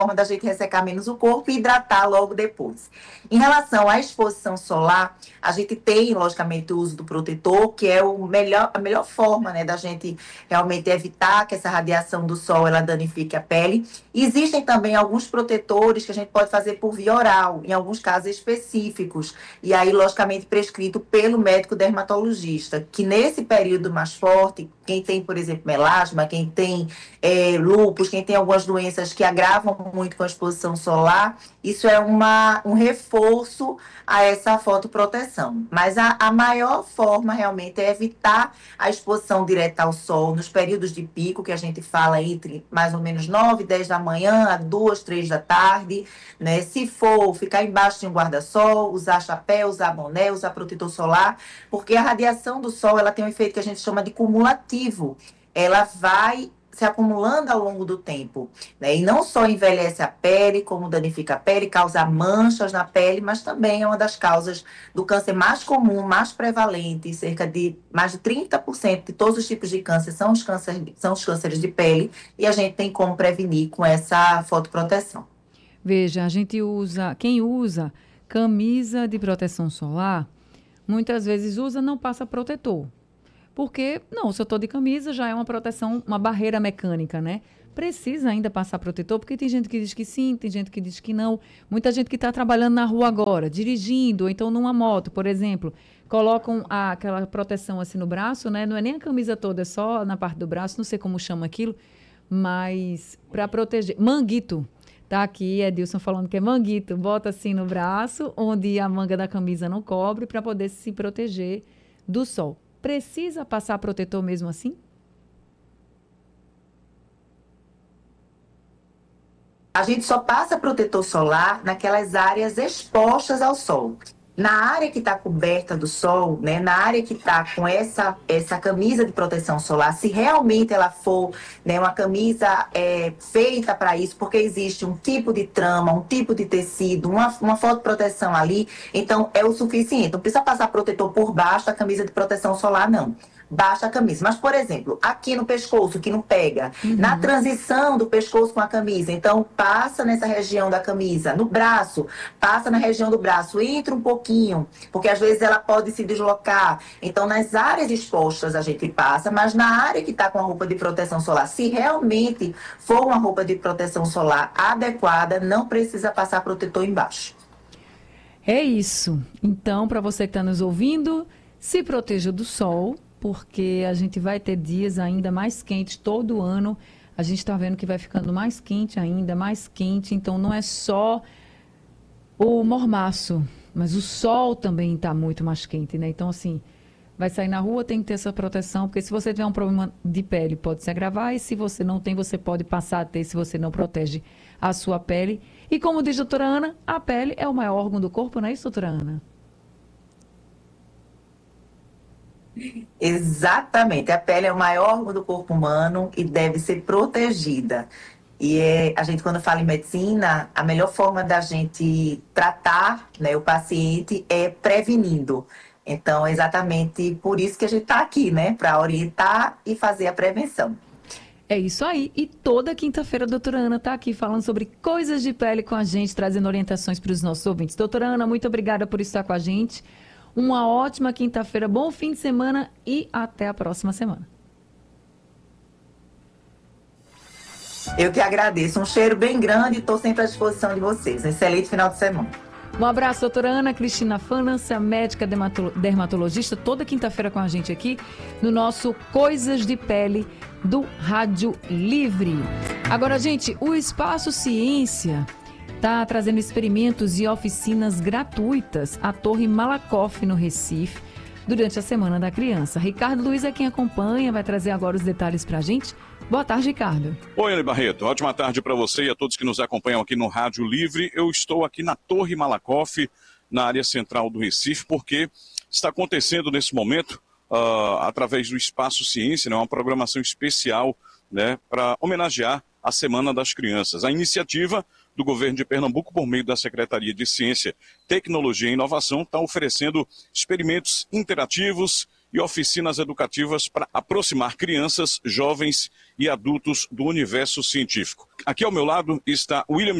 forma da gente ressecar menos o corpo e hidratar logo depois. Em relação à exposição solar, a gente tem, logicamente, o uso do protetor, que é a melhor forma, né, da gente realmente evitar que essa radiação do sol ela danifique a pele. Existem também alguns protetores que a gente pode fazer por via oral, em alguns casos específicos, e aí, logicamente, prescrito pelo médico dermatologista, que nesse período mais forte, quem tem, por exemplo, melasma, quem tem lúpus, quem tem algumas doenças que agravam muito com a exposição solar, isso é um reforço a essa fotoproteção. Mas a maior forma realmente é evitar a exposição direta ao sol nos períodos de pico, que a gente fala entre mais ou menos 9, 10 da manhã a 2, 3 da tarde, né? Se for ficar embaixo de um guarda-sol, usar chapéu, usar boné, usar protetor solar, porque a radiação do sol ela tem um efeito que a gente chama de cumulativo. Ela vai se acumulando ao longo do tempo, né? E não só envelhece a pele, como danifica a pele, causa manchas na pele, mas também é uma das causas do câncer mais comum, mais prevalente. Cerca de mais de 30% de todos os tipos de câncer são os cânceres de pele, e a gente tem como prevenir com essa fotoproteção. Veja, quem usa camisa de proteção solar, muitas vezes usa, não passa protetor. Porque, não, se eu estou de camisa, já é uma proteção, uma barreira mecânica, né? Precisa ainda passar protetor, porque tem gente que diz que sim, tem gente que diz que não. Muita gente que está trabalhando na rua agora, dirigindo, ou então numa moto, por exemplo, colocam aquela proteção assim no braço, né? Não é nem a camisa toda, é só na parte do braço, não sei como chama aquilo, mas para proteger. Manguito. Tá aqui, Edilson falando que é manguito. Bota assim no braço, onde a manga da camisa não cobre, para poder se proteger do sol. Precisa passar protetor mesmo assim? A gente só passa protetor solar naquelas áreas expostas ao sol. Na área que está coberta do sol, né, na área que está com essa camisa de proteção solar, se realmente ela for, né, uma camisa feita para isso, porque existe um tipo de trama, um tipo de tecido, uma fotoproteção ali, então é o suficiente. Não precisa passar protetor por baixo da camisa de proteção solar, não. Baixa a camisa. Mas, por exemplo, aqui no pescoço, que não pega, na transição do pescoço com a camisa, então passa nessa região da camisa, no braço, passa na região do braço, entra um pouquinho, porque às vezes ela pode se deslocar. Então, nas áreas expostas a gente passa, mas na área que está com a roupa de proteção solar, se realmente for uma roupa de proteção solar adequada, não precisa passar protetor embaixo. É isso. Então, para você que está nos ouvindo, se proteja do sol, porque a gente vai ter dias ainda mais quentes todo ano. A gente está vendo que vai ficando mais quente ainda, mais quente. Então, não é só o mormaço, mas o sol também está muito mais quente, né? Então, assim, vai sair na rua, tem que ter essa proteção, porque se você tiver um problema de pele, pode se agravar, e se você não tem, você pode passar a ter, se você não protege a sua pele. E como diz a doutora Ana, a pele é o maior órgão do corpo, não é isso, doutora Ana? Exatamente. A pele é o maior órgão do corpo humano e deve ser protegida. E a gente, quando fala em medicina, a melhor forma da gente tratar, né, o paciente é prevenindo. Então, é exatamente por isso que a gente está aqui, né? Para orientar e fazer a prevenção. É isso aí. E toda quinta-feira a doutora Ana está aqui falando sobre coisas de pele com a gente, trazendo orientações para os nossos ouvintes. Doutora Ana, muito obrigada por estar com a gente. Uma ótima quinta-feira, bom fim de semana e até a próxima semana. Eu que agradeço. Um cheiro bem grande e estou sempre à disposição de vocês. Um excelente final de semana. Um abraço, doutora Ana Cristina Fanança, médica dermatologista, toda quinta-feira com a gente aqui no nosso Coisas de Pele do Rádio Livre. Agora, gente, o Espaço Ciência está trazendo experimentos e oficinas gratuitas à Torre Malakoff, no Recife, durante a Semana da Criança. Ricardo Luiz é quem acompanha, vai trazer agora os detalhes para a gente. Boa tarde, Ricardo. Oi, Ana Barreto. Ótima tarde para você e a todos que nos acompanham aqui no Rádio Livre. Eu estou aqui na Torre Malakoff, na área central do Recife, porque está acontecendo nesse momento, através do Espaço Ciência, né, uma programação especial, né, para homenagear a Semana das Crianças. A iniciativa do governo de Pernambuco, por meio da Secretaria de Ciência, Tecnologia e Inovação, está oferecendo experimentos interativos e oficinas educativas para aproximar crianças, jovens e adultos do universo científico. Aqui ao meu lado está William